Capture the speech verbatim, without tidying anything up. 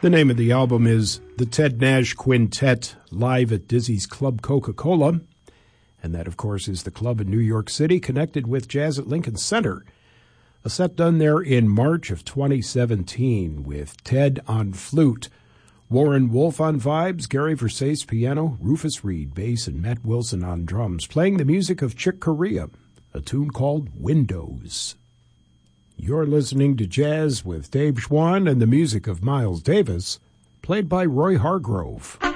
The name of the album is The Ted Nash Quintet, live at Dizzy's Club Coca-Cola. And that, of course, is the club in New York City connected with Jazz at Lincoln Center. A set done there in March of twenty seventeen with Ted on flute, Warren Wolf on vibes, Gary Versace piano, Rufus Reed bass, and Matt Wilson on drums, playing the music of Chick Corea, a tune called Windows. You're listening to Jazz with Dave Schwann and the music of Miles Davis, played by Roy Hargrove.